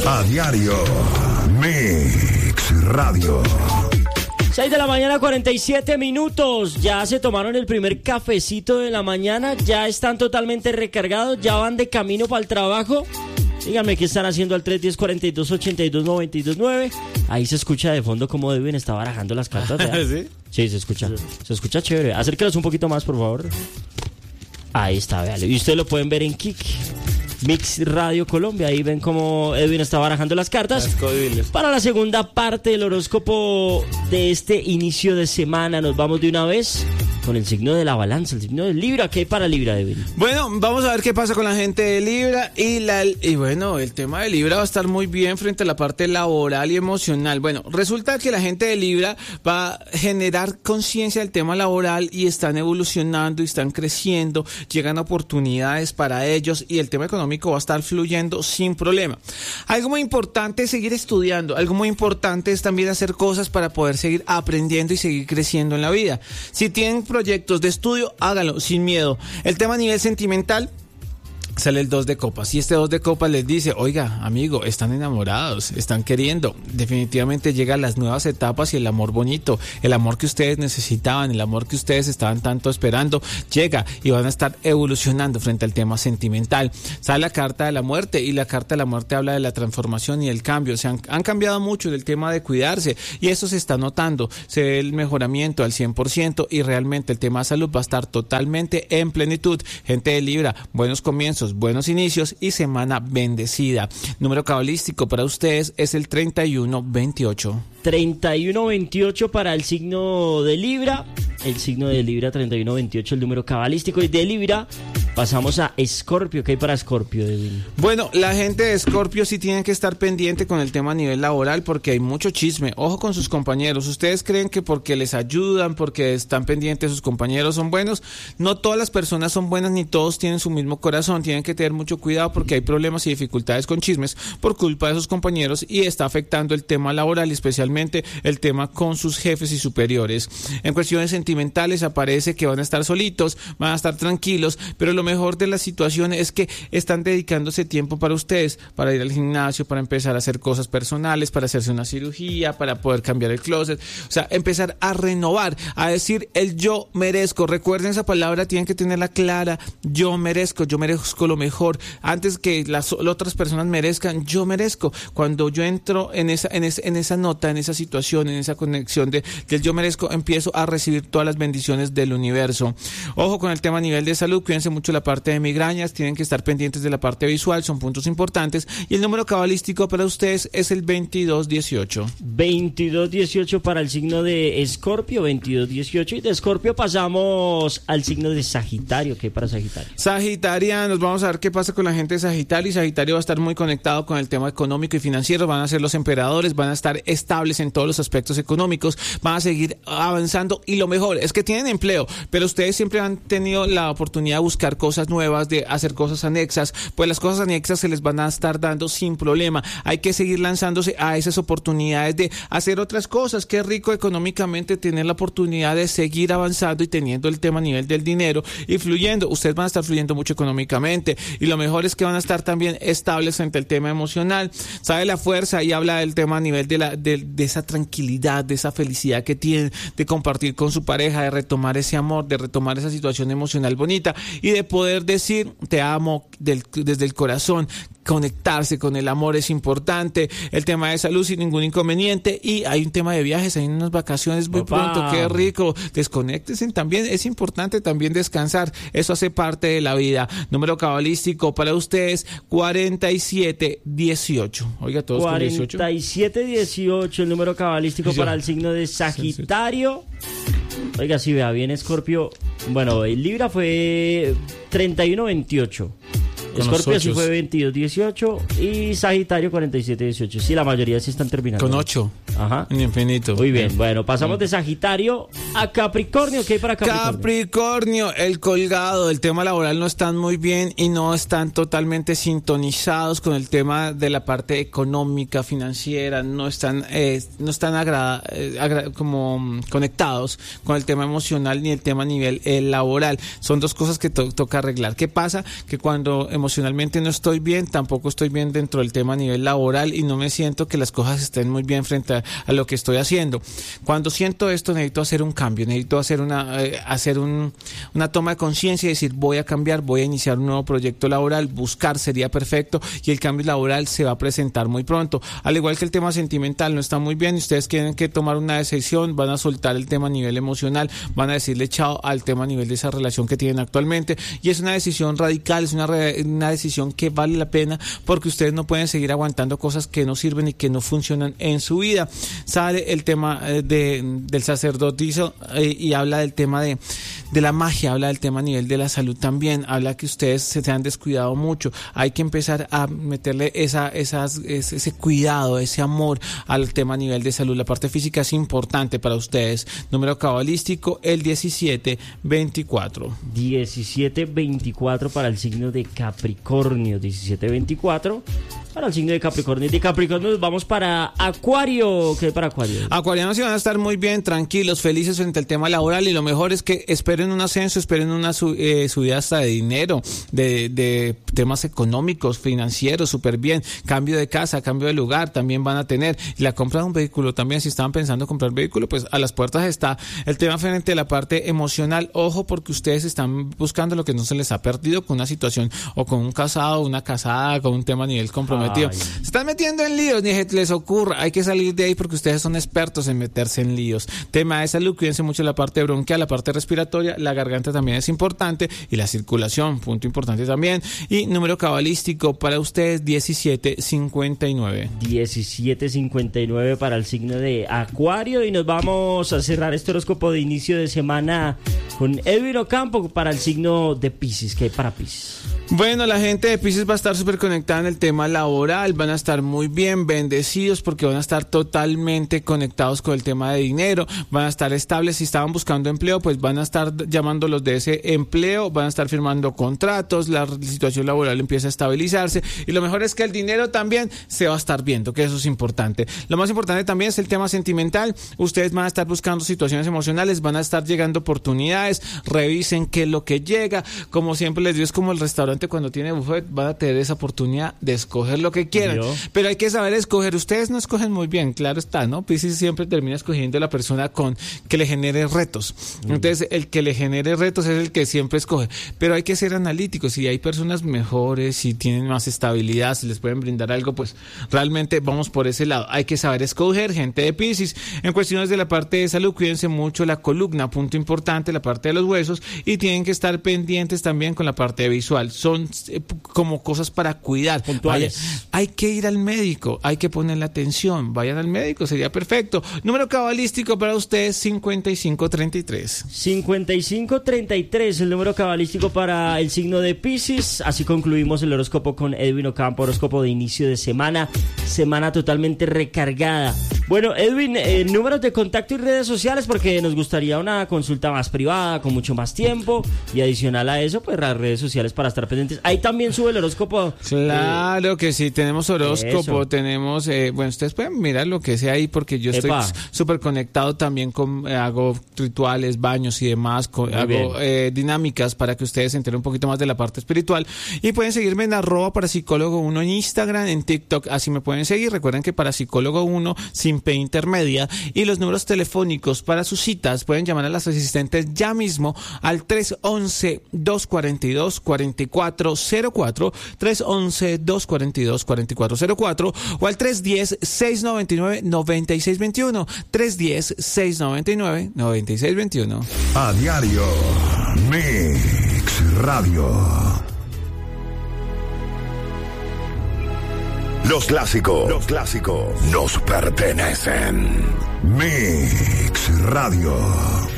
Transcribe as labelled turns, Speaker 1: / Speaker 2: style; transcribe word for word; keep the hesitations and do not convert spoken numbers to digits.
Speaker 1: A diario. Mix Radio.
Speaker 2: seis de la mañana, cuarenta y siete minutos. Ya se tomaron el primer cafecito de la mañana. Ya están totalmente recargados. Ya van de camino para el trabajo. Díganme qué están haciendo al tres uno cero, cuatro dos, ocho dos, nueve dos nueve. Ahí se escucha de fondo cómo Edwin está barajando las cartas.
Speaker 3: ¿Sí?
Speaker 2: Sí, se escucha. Sí. Se escucha chévere. Acérquelos un poquito más, por favor. Ahí está, véale. Y ustedes lo pueden ver en Kik, Mix Radio Colombia. Ahí ven cómo Edwin está barajando las cartas
Speaker 3: las
Speaker 2: para la segunda parte del horóscopo de este inicio de semana. Nos vamos de una vez con el signo de la balanza, el signo de Libra. ¿Qué hay para Libra, Edwin?
Speaker 3: Bueno, vamos a ver qué pasa con la gente de Libra. Y, la, y bueno, el tema de Libra va a estar muy bien frente a la parte laboral y emocional. Bueno, resulta que la gente de Libra va a generar conciencia del tema laboral y están evolucionando y están creciendo. Llegan oportunidades para ellos y el tema económico va a estar fluyendo sin problema. Algo muy importante es seguir estudiando. Algo muy importante es también hacer cosas para poder seguir aprendiendo y seguir creciendo en la vida. Si tienen proyectos de estudio, háganlo sin miedo. El tema a nivel sentimental, sale el dos de copas y este dos de copas les dice: oiga, amigo, están enamorados, están queriendo. Definitivamente llegan las nuevas etapas y el amor bonito, el amor que ustedes necesitaban, el amor que ustedes estaban tanto esperando, llega y van a estar evolucionando frente al tema sentimental. Sale la carta de la muerte y la carta de la muerte habla de la transformación y el cambio. Se han, han cambiado mucho del tema de cuidarse y eso se está notando, se ve el mejoramiento al cien por ciento y realmente el tema de salud va a estar totalmente en plenitud. Gente de Libra, buenos comienzos, buenos inicios y semana bendecida. Número cabalístico para ustedes es el treinta y uno veintiocho.
Speaker 2: treinta y uno veintiocho para el signo de Libra. El signo de Libra, treinta y uno veintiocho, el número cabalístico. Y de Libra pasamos a Escorpio. ¿Qué hay para Escorpio, Edwin?
Speaker 3: Bueno, la gente de Escorpio sí tienen que estar pendiente con el tema a nivel laboral porque hay mucho chisme. Ojo con sus compañeros. Ustedes creen que porque les ayudan, porque están pendientes sus compañeros son buenos. No todas las personas son buenas ni todos tienen su mismo corazón. Tienen que tener mucho cuidado porque hay problemas y dificultades con chismes por culpa de sus compañeros y está afectando el tema laboral y especialmente el tema con sus jefes y superiores. En cuestiones sentimentales aparece que van a estar solitos, van a estar tranquilos, pero lo mejor de la situación es que están dedicándose tiempo para ustedes, para ir al gimnasio, para empezar a hacer cosas personales, para hacerse una cirugía, para poder cambiar el closet, o sea, empezar a renovar, a decir el yo merezco. Recuerden esa palabra, tienen que tenerla clara: yo merezco, yo merezco lo mejor, antes que las otras personas merezcan, yo merezco. Cuando yo entro en esa, en esa, en esa nota, en esa situación, en esa conexión de, del yo merezco, empiezo a recibir todas las bendiciones del universo. Ojo con el tema a nivel de salud, cuídense mucho la parte de migrañas, tienen que estar pendientes de la parte visual, son puntos importantes. Y el número cabalístico para ustedes es el veintidós dieciocho.
Speaker 2: veintidós dieciocho para el signo de Escorpio, veintidós dieciocho. Y de Escorpio pasamos al signo de Sagitario. ¿Qué hay para Sagitario?
Speaker 3: Sagitarianos, vamos a ver qué pasa con la gente de Sagitario. Y Sagitario va a estar muy conectado con el tema económico y financiero, van a ser los emperadores, van a estar estables en todos los aspectos económicos, van a seguir avanzando y lo mejor es que tienen empleo, pero ustedes siempre han tenido la oportunidad de buscar cosas nuevas, de hacer cosas anexas, pues las cosas anexas se les van a estar dando sin problema. Hay que seguir lanzándose a esas oportunidades de hacer otras cosas. Qué rico económicamente tener la oportunidad de seguir avanzando y teniendo el tema a nivel del dinero y fluyendo. Ustedes van a estar fluyendo mucho económicamente y lo mejor es que van a estar también estables frente al tema emocional. Sabe la fuerza y habla del tema a nivel de, la, de, de esa tranquilidad, de esa felicidad que tienen, de compartir con su pareja, de retomar ese amor, de retomar esa situación emocional bonita y de poder decir te amo del, desde el corazón. Conectarse con el amor es importante. El tema de salud sin ningún inconveniente y hay un tema de viajes, hay unas vacaciones muy
Speaker 2: Opa.
Speaker 3: pronto, qué rico. Desconéctense también, es importante también descansar, eso hace parte de la vida. Número cabalístico para ustedes cuarenta y siete dieciocho. Oiga, todos con dieciocho.
Speaker 2: cuarenta y siete dieciocho, el número cabalístico para el signo de Sagitario. Oiga, si vea bien Escorpio, bueno, el Libra fue treinta y uno veintiocho. Escorpio sí fue veintidós dieciocho y Sagitario cuarenta y siete dieciocho. Sí, la mayoría sí están terminando.
Speaker 3: Con ocho.
Speaker 2: Ajá.
Speaker 3: En infinito.
Speaker 2: Muy bien, bueno, pasamos de Sagitario a Capricornio. ¿Qué hay para Capricornio?
Speaker 3: Capricornio, el colgado, el tema laboral no están muy bien y no están totalmente sintonizados con el tema de la parte económica, financiera, no están, eh, no están agrada, eh, agra, como conectados con el tema emocional ni el tema a nivel eh, laboral. Son dos cosas que to- toca arreglar. ¿Qué pasa? Que cuando emocionalmente emocionalmente no estoy bien, tampoco estoy bien dentro del tema a nivel laboral y no me siento que las cosas estén muy bien frente a, a lo que estoy haciendo. Cuando siento esto necesito hacer un cambio, necesito hacer una eh, hacer un, una toma de conciencia y decir voy a cambiar, voy a iniciar un nuevo proyecto laboral, buscar sería perfecto y el cambio laboral se va a presentar muy pronto. Al igual que el tema sentimental no está muy bien y ustedes tienen que tomar una decisión, van a soltar el tema a nivel emocional, van a decirle chao al tema a nivel de esa relación que tienen actualmente y es una decisión radical, es una, re, una decisión que vale la pena porque ustedes no pueden seguir aguantando cosas que no sirven y que no funcionan en su vida. Sale el tema de, del sacerdotisa eh, y habla del tema de, de la magia, habla del tema a nivel de la salud también, habla que ustedes se, se han descuidado mucho, hay que empezar a meterle esa, esas, ese, ese cuidado, ese amor al tema a nivel de salud. La parte física es importante para ustedes. Número cabalístico el diecisiete veinticuatro.
Speaker 2: diecisiete veinticuatro para el signo de Capricornio. diecisiete veinticuatro para el signo de Capricornio. Y de Capricornio nos vamos para Acuario. ¿Qué hay para Acuario?
Speaker 3: Acuarianos se van a estar muy bien, tranquilos, felices frente al tema laboral y lo mejor es que esperen un ascenso, esperen una su, eh, subida hasta de dinero, de, de temas económicos, financieros, súper bien. Cambio de casa, cambio de lugar también van a tener. Y la compra de un vehículo también, si estaban pensando en comprar vehículo, pues a las puertas está el tema frente a la parte emocional. Ojo porque ustedes están buscando lo que no se les ha perdido con una situación o con un casado, una casada, con un tema a nivel comprometido. Ay. Se están metiendo en líos, ni se les ocurra. Hay que salir de ahí porque ustedes son expertos en meterse en líos. Tema de salud, cuídense mucho la parte bronquial, la parte respiratoria, la garganta también es importante y la circulación, punto importante también. Y número cabalístico para ustedes diecisiete cincuenta y nueve.
Speaker 2: diecisiete cincuenta y nueve para el signo de Acuario y nos vamos a cerrar este horóscopo de inicio de semana con Edwin Ocampo para el signo de Piscis. ¿Qué hay para Piscis?
Speaker 3: Bueno, la gente de Piscis va a estar súper conectada en el tema laboral, van a estar muy bien, bendecidos porque van a estar totalmente conectados con el tema de dinero, van a estar estables, si estaban buscando empleo, pues van a estar llamándolos de ese empleo, van a estar firmando contratos, la situación laboral empieza a estabilizarse y lo mejor es que el dinero también se va a estar viendo, que eso es importante. Lo más importante también es el tema sentimental, ustedes van a estar buscando situaciones emocionales, van a estar llegando oportunidades, revisen qué es lo que llega, como siempre les digo, es como el restaurante cuando tiene buffet, van a tener esa oportunidad de escoger lo que quieran, ¿yo? Pero hay que saber escoger, ustedes no escogen muy bien, claro está, ¿no? Piscis siempre termina escogiendo a la persona con que le genere retos, mm. Entonces el que le genere retos es el que siempre escoge, pero hay que ser analíticos, si hay personas mejores, si tienen más estabilidad, si les pueden brindar algo, pues realmente vamos por ese lado, hay que saber escoger, gente de Piscis. En cuestiones de la parte de salud, cuídense mucho la columna, punto importante, la parte de los huesos y tienen que estar pendientes también con la parte visual, son eh, como cosas para cuidar.
Speaker 2: Puntuales.
Speaker 3: Vaya, hay que ir al médico, hay que ponerle atención, vayan al médico, sería perfecto. Número cabalístico para ustedes cincuenta y cinco treinta y tres.
Speaker 2: cincuenta y cinco treinta y tres, el número cabalístico para el signo de Piscis. Así concluimos el horóscopo con Edwin Ocampo, horóscopo de inicio de semana, semana totalmente recargada. Bueno, Edwin, eh, números de contacto y redes sociales, porque nos gustaría una consulta más privada, con mucho más tiempo, y adicional a eso, pues las redes sociales para estar pendientes. Ahí también sube el horóscopo.
Speaker 3: Claro eh, que sí, tenemos horóscopo, eso. tenemos, eh, bueno, ustedes pueden mirar lo que sea ahí, porque yo estoy súper conectado también con, eh, hago rituales, baños y demás, con, hago eh, dinámicas para que ustedes se enteren un poquito más de la parte espiritual, y pueden seguirme en arroba parapsicólogo uno en Instagram, en TikTok, así me pueden seguir. Recuerden que parapsicólogo uno sin P intermedia, y los números telefónicos para sus citas pueden llamar a las asistentes ya mismo al tres once, dos cuarenta y dos, cuarenta y cuatro cero cuatro, tres once, dos cuarenta y dos, cuarenta y cuatro cero cuatro o al tres diez, seiscientos noventa y nueve, noventa y seis veintiuno, tres diez, seiscientos noventa y nueve, noventa y seis veintiuno.
Speaker 1: A diario, Mix Radio. Los clásicos, los clásicos nos pertenecen. Mix Radio.